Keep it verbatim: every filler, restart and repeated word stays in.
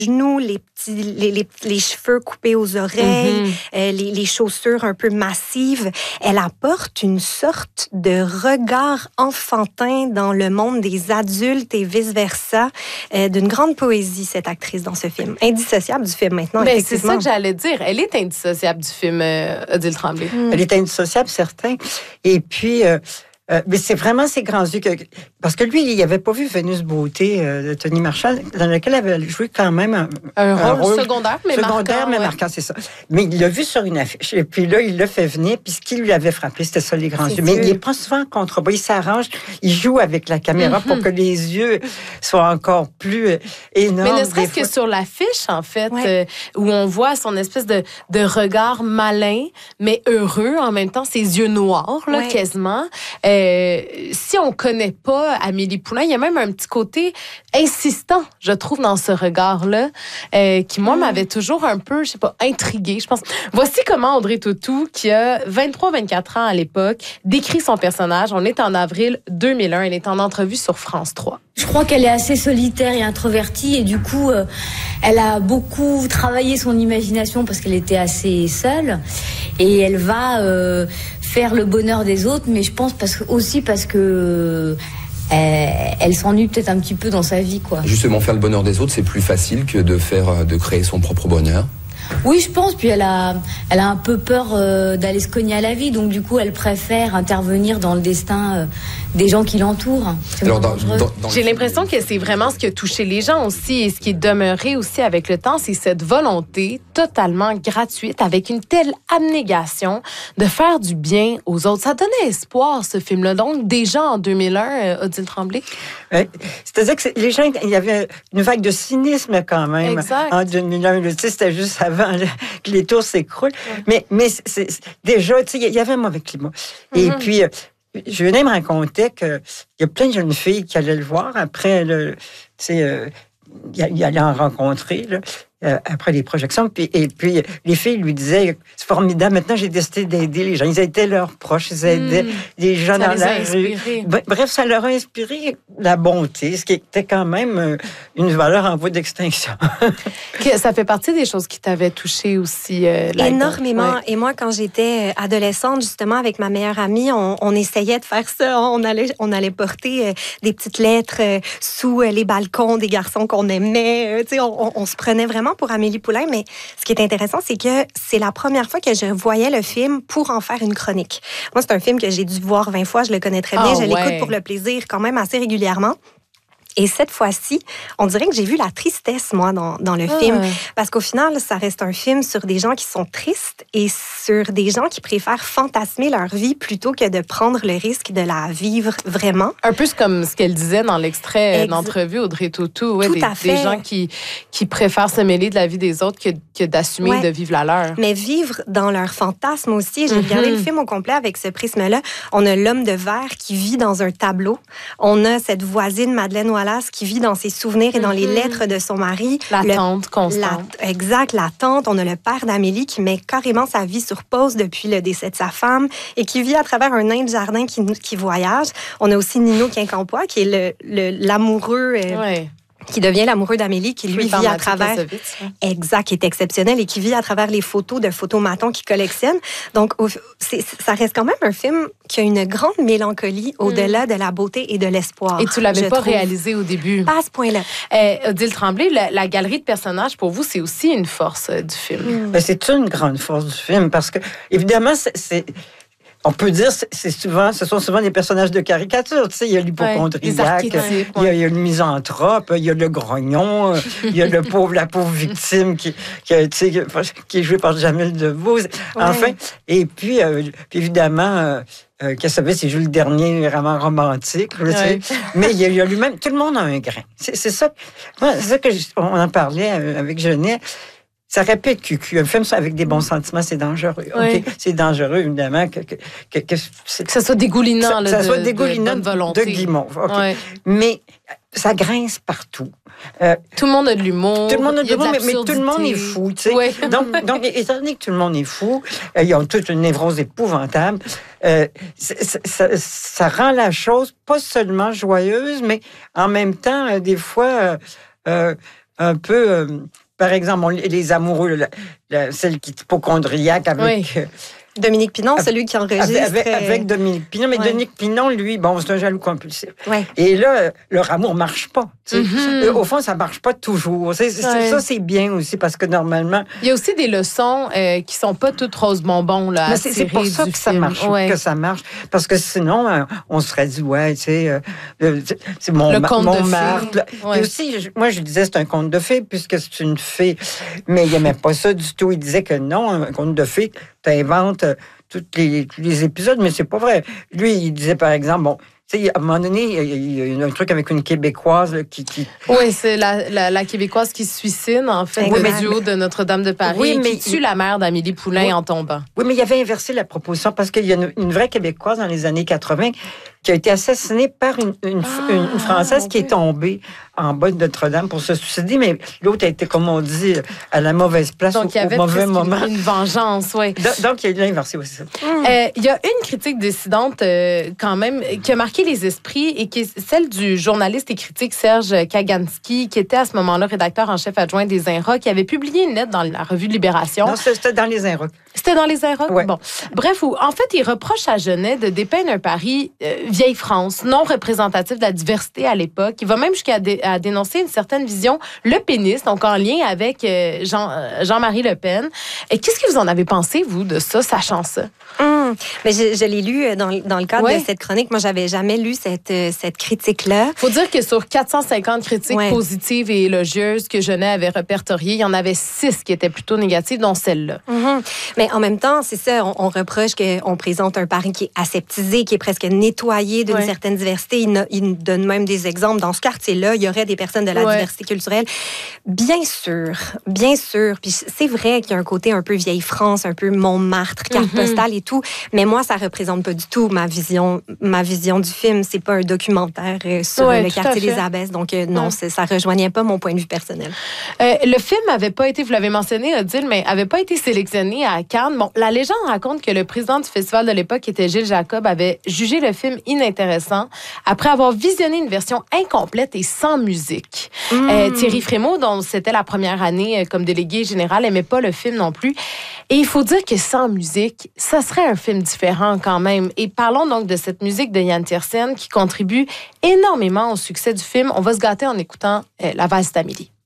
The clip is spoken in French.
genoux, les petits, les, les, les cheveux coupés aux oreilles, mm-hmm. euh, les, les chaussures un peu massives. Elle apporte une sorte de regard enfantin dans le monde des adultes et vice-versa, euh, d'une grande poésie, cette actrice dans ce film. Indissociable du film maintenant, ben, effectivement. C'est ça que j'allais dire. Elle est indissociable du film, euh, Odile Tremblay. Mm. Elle est indissociable, certain. Et puis... Euh, Euh, mais c'est vraiment ses grands yeux. Que, parce que lui, il n'avait pas vu Vénus Beauté euh, de Tony Marshall, dans lequel elle avait joué quand même un, un, un rôle, rôle secondaire, mais secondaire, marquant. mais ouais. marquant, c'est ça. Mais il l'a vu sur une affiche. Et puis là, il l'a fait venir. Puis ce qui lui avait frappé, c'était ça, les grands c'est yeux. sûr. Mais il n'est pas souvent en contrebas. Il s'arrange. Il joue avec la caméra mm-hmm. pour que les yeux soient encore plus euh, énormes. Mais ne serait-ce que sur l'affiche, en fait, ouais. euh, où on voit son espèce de, de regard malin, mais heureux en même temps, ses yeux noirs, là, ouais. quasiment. Euh, si on connaît pas Amélie Poulain, il y a même un petit côté insistant, je trouve, dans ce regard-là, euh, qui, moi, mmh. m'avait toujours un peu, je sais pas, intriguée, je pense. Voici comment Audrey Tautou, qui a vingt-trois vingt-quatre ans à l'époque, décrit son personnage. On est en avril deux mille un. Elle est en entrevue sur France trois. Je crois qu'elle est assez solitaire et introvertie et du coup, euh, elle a beaucoup travaillé son imagination parce qu'elle était assez seule et elle va euh, faire le bonheur des autres, mais je pense parce que, aussi parce que euh, elle s'ennuie peut-être un petit peu dans sa vie, quoi. Justement, faire le bonheur des autres, c'est plus facile que de faire, de créer son propre bonheur. Oui, je pense. Puis elle a, elle a un peu peur euh, d'aller se cogner à la vie, donc du coup, elle préfère intervenir dans le destin euh, des gens qui l'entourent. Alors, dans, dans, dans J'ai l'impression que c'est vraiment ce qui a touché les gens aussi et ce qui est demeuré aussi avec le temps, c'est cette volonté totalement gratuite, avec une telle abnégation de faire du bien aux autres. Ça donnait espoir, ce film-là. Donc, déjà en deux mille un, Odile Tremblay. Ouais. C'est-à-dire que les gens, il y avait une vague de cynisme quand même. Exact. En deux mille un, tu sais, c'était juste avant que les tours s'écroulent. Ouais. Mais, mais c'est, c'est, déjà, tu sais, il y avait un mauvais climat. Mm-hmm. Et puis, euh, je venais me raconter qu'il y a plein de jeunes filles qui allaient le voir après, le, tu sais, euh, il allait en rencontrer, là. Euh, après les projections. Puis, et puis, les filles lui disaient, c'est formidable, maintenant j'ai décidé d'aider les gens. Ils aidaient leurs proches, ils aidaient mmh. les gens ça dans la rue. Bref, ça leur a inspiré la bonté, ce qui était quand même une valeur en voie d'extinction. Ça fait partie des choses qui t'avaient touché aussi. Euh, Énormément. Ouais. Et moi, quand j'étais adolescente, justement, avec ma meilleure amie, on, on essayait de faire ça. On allait, on allait porter euh, des petites lettres euh, sous euh, les balcons des garçons qu'on aimait. Euh, tu sais, on, on, on se prenait vraiment pour Amélie Poulain, mais ce qui est intéressant, c'est que c'est la première fois que je voyais le film pour en faire une chronique. Moi, c'est un film que j'ai dû voir vingt fois, je le connais très bien, oh, je ouais. l'écoute pour le plaisir quand même assez régulièrement. Et cette fois-ci, on dirait que j'ai vu la tristesse, moi, dans, dans le ah. film. Parce qu'au final, ça reste un film sur des gens qui sont tristes et sur des gens qui préfèrent fantasmer leur vie plutôt que de prendre le risque de la vivre vraiment. Un peu comme ce qu'elle disait dans l'extrait Ex- d'entrevue, Audrey Tautou. Ouais, Tout des, à fait. Des gens qui, qui préfèrent se mêler de la vie des autres que, que d'assumer ouais. de vivre la leur. Mais vivre dans leur fantasme aussi. J'ai mm-hmm. regardé le film au complet avec ce prisme-là. On a l'homme de verre qui vit dans un tableau. On a cette voisine, Madeleine Wallace, qui vit dans ses souvenirs et dans mm-hmm. les lettres de son mari. La le, tante constante. La, exact, la tante. On a le père d'Amélie qui met carrément sa vie sur pause depuis le décès de sa femme et qui vit à travers un nain de jardin qui, qui voyage. On a aussi Nino Quincampoix, qui est le, le, l'amoureux... Euh, ouais. qui devient l'amoureux d'Amélie, qui lui vit à travers... Exact, qui est exceptionnel et qui vit à travers les photos de photomatons qu'il collectionne. Donc, c'est, ça reste quand même un film qui a une grande mélancolie au-delà mm. de la beauté et de l'espoir. Et tu l'avais pas trouve. réalisé au début. Pas à ce point-là. Euh, Odile Tremblay, la, la galerie de personnages, pour vous, c'est aussi une force euh, du film. Mm. Ben, c'est une grande force du film parce que, évidemment, c'est... c'est... On peut dire que c'est souvent, ce sont souvent des personnages de caricature. Tu sais, il y a l'hypocondriaque, ouais, il, y a, il y a le misanthrope, il y a le grognon, il y a le pauvre, la pauvre victime qui, qui, tu sais, qui est jouée par Jamil Debbouze. Ouais. Enfin, et puis, euh, puis évidemment... Euh, Euh, Cassavetes, c'est juste le dernier roman romantique. Là, ouais. Mais il y, a, il y a lui-même... Tout le monde a un grain. C'est, c'est ça, moi, c'est ça que je, on en parlait avec Genet. Ça répète cucu. Un film avec des bons sentiments, c'est dangereux. Oui. Okay? C'est dangereux, évidemment. Que, que, que, que, c'est, que ça soit dégoulinant. Ça, là, ça de, soit dégoulinant de, de, de guimauve. Okay. Ouais. Mais ça grince partout. Euh, tout le monde a de l'humour. Tout le monde a de l'humour, mais, mais tout le monde est fou. Tu sais. Ouais. donc, donc, étant donné que tout le monde est fou, euh, ils ont toute une névrose épouvantable, euh, ça, ça, ça rend la chose pas seulement joyeuse, mais en même temps, euh, des fois... Euh, Euh, un peu... Euh, par exemple, on, les amoureux, la, la, celle qui est hypochondriaque avec... Oui. Euh, Dominique Pinon, celui qui enregistre. Avec, avec, avec Dominique Pinon. Mais ouais. Dominique Pinon, lui, bon, c'est un jaloux compulsif. Ouais. Et là, leur amour marche pas. Mm-hmm. Au fond, ça marche pas toujours. C'est, c'est, ouais. Ça, c'est bien aussi, parce que normalement... Il y a aussi des leçons euh, qui sont pas toutes rose bonbon, là. Mais c'est, c'est pour ça que ça marche, ouais. que ça marche. Parce que sinon, euh, on serait dit, ouais, tu sais, euh, c'est mon, ma, mon marque. Ouais. Et aussi, je, moi, je disais, c'est un conte de fées, puisque c'est une fée. Mais il n'aimait pas ça du tout. Il disait que non, un conte de fées, t'inventes... Euh, Tous les, tous les épisodes, mais c'est pas vrai. Lui, il disait, par exemple, bon, tu sais, à un moment donné, il y a un truc avec une Québécoise là, qui, qui... Oui, c'est la, la, la Québécoise qui se suicide, en fait, oui, le duo de Notre-Dame de Paris, oui, mais qui tue il... la mère d'Amélie Poulain oui. en tombant. Oui, mais il avait inversé la proposition, parce qu'il y a une, une vraie Québécoise dans les années quatre-vingt qui a été assassinée par une, une, ah, une, une Française qui est tombée en bas de Notre-Dame pour se suicider, mais l'autre a été, comme on dit, à la mauvaise place donc, au, au mauvais moment. Une vengeance, oui. Donc, donc, il y a eu l'inversé aussi. Ça. Mm. Euh, il y a une critique dissidente, euh, quand même, qui a marqué les esprits et qui est celle du journaliste et critique Serge Kaganski, qui était à ce moment-là rédacteur en chef adjoint des Inrocks, qui avait publié une lettre dans la revue Libération. Non, c'était dans les Inrocks. C'était dans les Inrocks? Ouais. Bon. Bref, où, en fait, il reproche à Genet de dépeindre un Paris euh, vieille France, non représentatif de la diversité à l'époque. Il va même jusqu'à dé- à dénoncer une certaine vision lepéniste, donc en lien avec euh, Jean, euh, Jean-Marie Le Pen. Et qu'est-ce que vous en avez pensé, vous, de ça, sachant ça? Hum, mais je, je l'ai lu dans, dans le cadre ouais. de cette chronique. Moi, j'avais jamais lu cette, cette critique-là. Faut dire que sur quatre cent cinquante critiques ouais. positives et élogieuses que Genet avait répertoriées, il y en avait six qui étaient plutôt négatives, dont celle-là. Mm-hmm. Mais en même temps, c'est ça, on, on reproche qu'on présente un Paris qui est aseptisé, qui est presque nettoyé d'une ouais. certaine diversité. Il, il nous donne même des exemples. Dans ce quartier-là, il y aurait des personnes de la ouais. diversité culturelle. Bien sûr, bien sûr. Puis c'est vrai qu'il y a un côté un peu vieille France, un peu Montmartre, carte mm-hmm. postale et tout. Mais moi, ça représente pas du tout ma vision, ma vision du film. C'est pas un documentaire sur ouais, le quartier des Abbesses. Donc euh, non, ouais. ça rejoignait pas mon point de vue personnel. Euh, le film avait pas été, vous l'avez mentionné, Odile, mais avait pas été sélectionné à Cannes. Bon, la légende raconte que le président du festival de l'époque, qui était Gilles Jacob, avait jugé le film inintéressant après avoir visionné une version incomplète et sans musique. Mm. Euh, Thierry Frémaux, dont c'était la première année comme délégué général, aimait pas le film non plus. Et il faut dire que sans musique, ça serait un film différent quand même. Et parlons donc de cette musique de Yann Tiersen qui contribue énormément au succès du film. On va se gâter en écoutant euh, La valse d'Amélie.